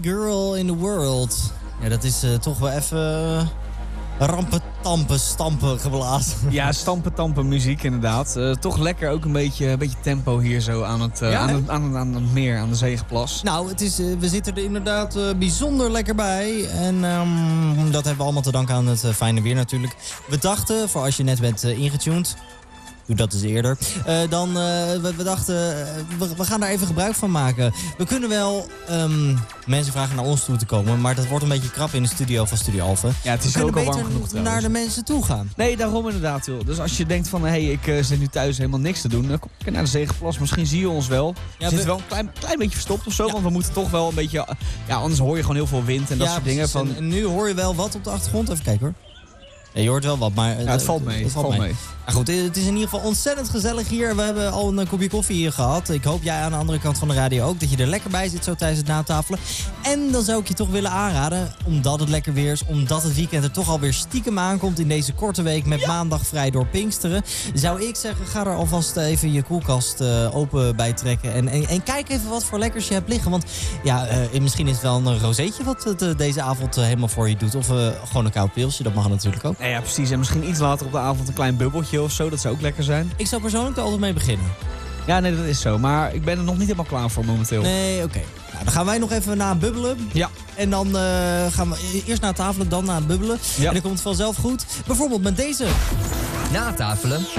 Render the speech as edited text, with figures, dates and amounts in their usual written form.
girl in the world. Ja, dat is toch wel even stampen geblazen. Ja, stampen muziek inderdaad. Toch lekker ook een beetje tempo hier zo aan het meer, aan de Zegenplas. Nou, we zitten er inderdaad bijzonder lekker bij. En dat hebben we allemaal te danken aan het fijne weer natuurlijk. We dachten, voor als je net bent ingetuned... Doe dat eens eerder. We dachten, we gaan daar even gebruik van maken. We kunnen wel mensen vragen naar ons toe te komen. Maar dat wordt een beetje krap in de studio van Studio Alphen. Ja, het is ook al warm genoeg trouwens. Naar de mensen toe gaan. Nee, daarom inderdaad, joh. Dus als je denkt van, ik zit nu thuis helemaal niks te doen. Dan kom ik naar de Zegenplas. Misschien zie je ons wel. We zitten wel een klein beetje verstopt of zo. Ja. Want we moeten toch wel een beetje... Ja, anders hoor je gewoon heel veel wind en dat soort dingen. En nu hoor je wel wat op de achtergrond. Even kijken hoor. Ja, je hoort wel wat, maar... Ja, het valt mee. Het valt mee. Nou goed, het is in ieder geval ontzettend gezellig hier. We hebben al een kopje koffie hier gehad. Ik hoop jij aan de andere kant van de radio ook. Dat je er lekker bij zit zo tijdens het natafelen. En dan zou ik je toch willen aanraden, omdat het lekker weer is. Omdat het weekend er toch alweer stiekem aankomt in deze korte week. Met maandag vrij door Pinksteren. Zou ik zeggen, ga er alvast even je koelkast open bij trekken. En kijk even wat voor lekkers je hebt liggen. Want ja, misschien is het wel een rozeetje wat het deze avond helemaal voor je doet. Of gewoon een koud pilsje, dat mag natuurlijk ook. Ja, precies. En misschien iets later op de avond een klein bubbeltje of zo. Dat zou ook lekker zijn. Ik zou persoonlijk er altijd mee beginnen. Ja, nee, dat is zo. Maar ik ben er nog niet helemaal klaar voor momenteel. Nee, oké. Nou, dan gaan wij nog even naar bubbelen. Ja. En dan gaan we eerst naar tafelen, dan naar het bubbelen. Ja. En dan komt het vanzelf goed. Bijvoorbeeld met deze. Natafelen.